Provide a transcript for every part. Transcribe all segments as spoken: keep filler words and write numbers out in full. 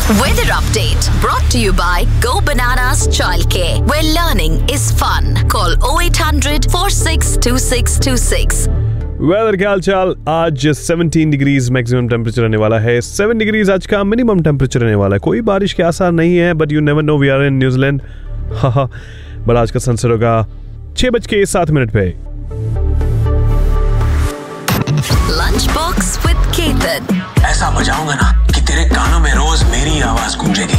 Weather update brought to you by Go Bananas Childcare, where learning is fun. Call oh eight hundred four six two six two six. Weather क्या हाल चाल। आज सत्रह degrees maximum temperature रहने वाला है, सात degrees आज का मिनिमम टेम्परेचर रहने वाला है। कोई बारिश के आसार नहीं है, but you never know, we are in New Zealand. हाँ, बट आज का सनसेट होगा छह बज के सात मिनट पे। Lunch box with Ketan. ऐसा बजाऊंगा ना कि तेरे कानों में रोज मेरी आवाज गूंजेगी।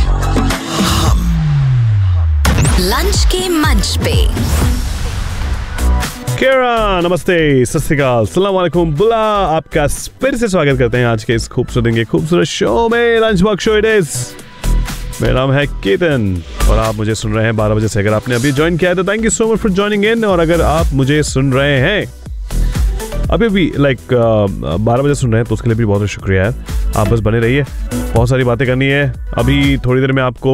लंच के मंच पे केरा, नमस्ते, सत श्री अकाल, सलाम वालेकुम, बुला आपका फिर से स्वागत करते हैं आज के इस खूबसूरत खूबसूरत शो में, lunch box show it is. मेरा नाम है केतन और आप मुझे सुन रहे हैं बारह बजे से। अगर आपने अभी ज्वाइन किया है तो thank you so much for joining in. और अगर आप मुझे सुन रहे हैं अभी भी लाइक बारह बजे सुन रहे हैं तो उसके लिए भी बहुत बहुत शुक्रिया यार। आप बस बने रहिए, बहुत सारी बातें करनी है। अभी थोड़ी देर में आपको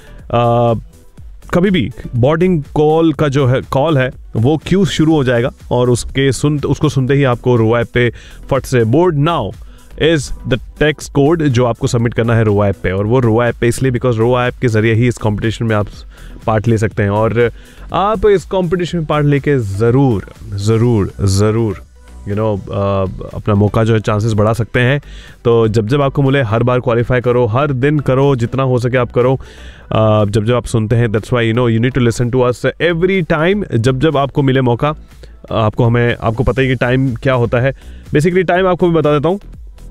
आ, कभी भी बोर्डिंग कॉल का जो है कॉल है वो क्यू शुरू हो जाएगा और उसके सुन उसको सुनते ही आपको रो ऐप पे फट से board now is the text code जो आपको सबमिट करना है रो ऐप पे। और वो रो ऐप पे इसलिए बिकॉज रो ऐप के जरिए ही इस कंपटीशन में आप पार्ट ले सकते हैं और आप इस कंपटीशन में पार्ट लेके ज़रूर ज़रूर ज़रूर यू नो अपना मौका जो है चांसेस बढ़ा सकते हैं। तो जब जब आपको मिले हर बार क्वालिफाई करो, हर दिन करो, जितना हो सके आप करो। uh, जब जब आप सुनते हैं that's why you know you need to listen to us every time. जब जब आपको मिले मौका, आपको हमें आपको पता है कि टाइम क्या होता है। बेसिकली टाइम आपको भी बता देता हूँ।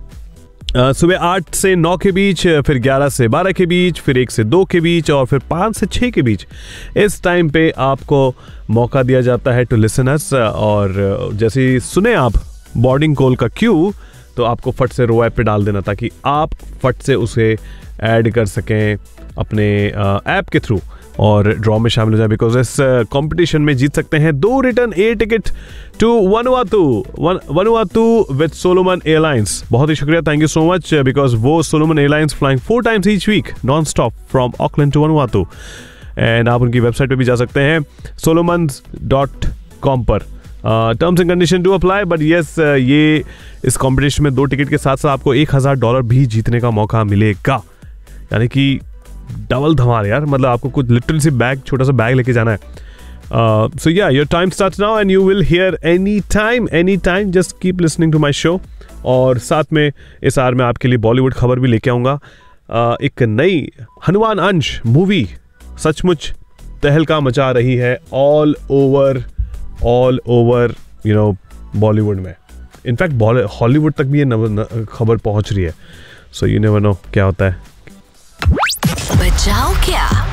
Uh, सुबह आठ से नौ के बीच, फिर ग्यारह से बारह के बीच, फिर एक से दो के बीच और फिर पाँच से छः के बीच। इस टाइम पे आपको मौका दिया जाता है टू लिसन अस। और जैसे ही सुने आप बोर्डिंग कॉल का क्यू तो आपको फट से रो ऐप पे डाल देना ताकि आप फट से उसे ऐड कर सकें अपने ऐप के थ्रू और ड्रॉ में शामिल हो जाए। बिकॉज इस कंपटीशन में जीत सकते हैं दो return air ticket to Vanuatu Vanuatu with Solomon airlines. बहुत ही शुक्रिया, thank you so much. Because वो Solomon airlines flying four times each week non stop from Auckland to Vanuatu. And आप उनकी वेबसाइट पे भी जा सकते हैं सोलोमन्स डॉट कॉम पर। Terms and condition to apply. But yes, ये इस कॉम्पिटिशन में दो टिकट के साथ साथ आपको एक हज़ार डॉलर भी जीतने का मौका मिलेगा, यानी कि डबल धमाल यार। मतलब आपको कुछ लिटरली सी बैग, छोटा सा बैग लेके जाना है। सो या your time starts now and you will hear any time any time just keep listening to my show. और साथ में इस आर में आपके लिए बॉलीवुड खबर भी लेके आऊँगा। uh, एक नई हनुमान अंश मूवी सचमुच तहलका मचा रही है all over all over you know Bollywood में। इनफैक्ट हॉलीवुड तक भी ये खबर पहुंच रही है। सो यू नेवर नो क्या होता है। बचाओ क्या